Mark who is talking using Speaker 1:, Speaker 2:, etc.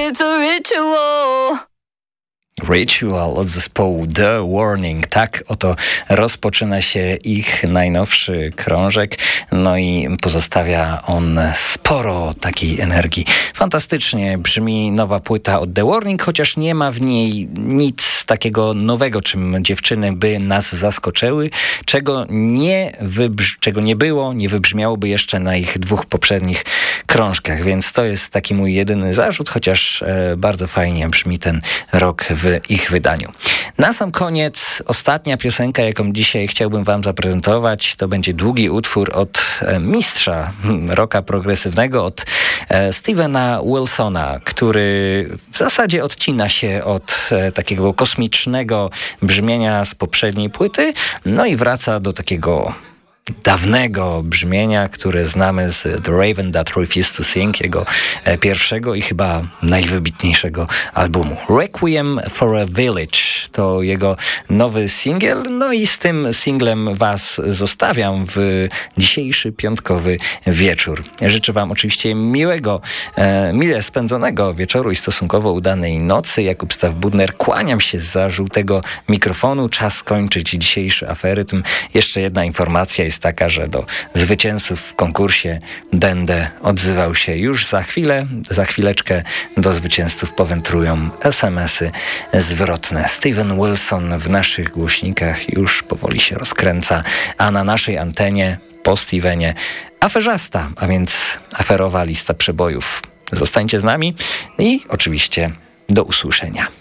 Speaker 1: it's a ritual.
Speaker 2: Ritual od zespołu The Warning. Tak oto rozpoczyna się ich najnowszy krążek, no i pozostawia on sporo takiej energii. Fantastycznie brzmi nowa płyta od The Warning, chociaż nie ma w niej nic takiego nowego, czym dziewczyny by nas zaskoczyły, czego nie było, nie wybrzmiałoby jeszcze na ich dwóch poprzednich krążkach, więc to jest taki mój jedyny zarzut, chociaż bardzo fajnie brzmi ten rok w ich wydaniu. Na sam koniec ostatnia piosenka, jaką dzisiaj chciałbym wam zaprezentować, to będzie długi utwór od mistrza rocka progresywnego, od Stevena Wilsona, który w zasadzie odcina się od takiego kosmicznego brzmienia z poprzedniej płyty, no i wraca do takiego dawnego brzmienia, które znamy z The Raven That Refused to Sing, jego pierwszego i chyba najwybitniejszego albumu. Requiem for a Village to jego nowy singiel, no i z tym singlem was zostawiam w dzisiejszy piątkowy wieczór. Życzę wam oczywiście mile spędzonego wieczoru i stosunkowo udanej nocy. Jakub Stawbudner, kłaniam się zza żółtego mikrofonu. Czas skończyć dzisiejszy aferytm. Jeszcze jedna informacja jest taka, że do zwycięzców w konkursie będę odzywał się już za chwilę. Za chwileczkę do zwycięzców powędrują SMS-y zwrotne. Steven Wilson w naszych głośnikach już powoli się rozkręca, a na naszej antenie po Stevenie aferzasta, a więc aferowa lista przebojów. Zostańcie z nami i oczywiście do usłyszenia.